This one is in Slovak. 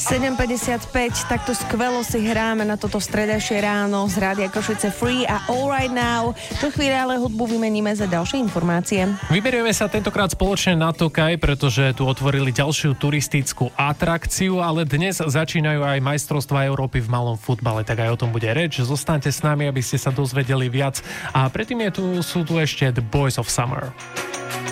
7:55, takto skvelo si hráme na toto stredajšie ráno z Rádia Košice Free a All Right Now. Čo chvíľa ale hudbu vymeníme za ďalšie informácie. Vyberieme sa tentokrát spoločne na Tokaj, pretože tu otvorili ďalšiu turistickú atrakciu, ale dnes začínajú aj majstrovstvá Európy v malom futbale, tak aj o tom bude reč. Zostaňte s nami, aby ste sa dozvedeli viac. A predtým sú tu ešte The Boys of Summer.